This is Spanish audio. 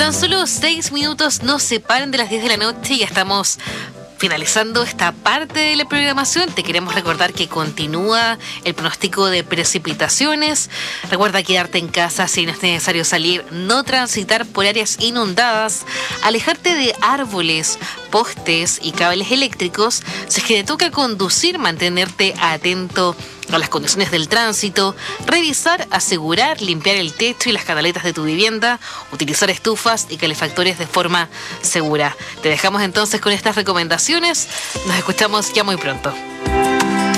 Tan solo 6 minutos nos separan de las 10 de la noche y ya estamos finalizando esta parte de la programación. Te queremos recordar que continúa el pronóstico de precipitaciones. Recuerda quedarte en casa si no es necesario salir, no transitar por áreas inundadas, alejarte de árboles, postes y cables eléctricos. Si es que te toca conducir, mantenerte atento a las condiciones del tránsito, revisar, asegurar, limpiar el techo y las canaletas de tu vivienda, utilizar estufas y calefactores de forma segura. Te dejamos entonces con estas recomendaciones. Nos escuchamos ya muy pronto.